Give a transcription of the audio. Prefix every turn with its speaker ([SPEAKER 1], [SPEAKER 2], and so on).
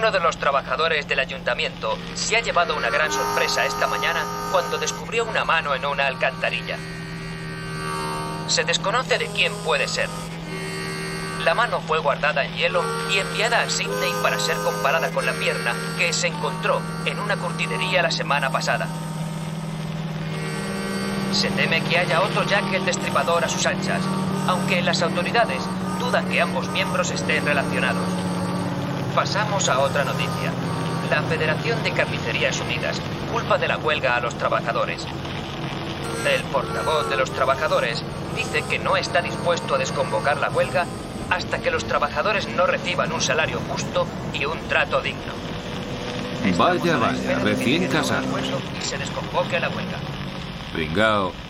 [SPEAKER 1] Uno de los trabajadores del ayuntamiento se ha llevado una gran sorpresa esta mañana cuando descubrió una mano en una alcantarilla. Se desconoce de quién puede ser. La mano fue guardada en hielo y enviada a Sydney para ser comparada con la pierna que se encontró en una curtinería la semana pasada. Se teme que haya otro Jack el Destripador a sus anchas, aunque las autoridades dudan que ambos miembros estén relacionados. Pasamos a otra noticia. La Federación de Carnicerías Unidas culpa de la huelga a los trabajadores. El portavoz de los trabajadores dice que no está dispuesto a desconvocar la huelga hasta que los trabajadores no reciban un salario justo y un trato digno.
[SPEAKER 2] Vaya, recién casado.
[SPEAKER 1] Y se desconvoque la huelga.
[SPEAKER 2] Pringao.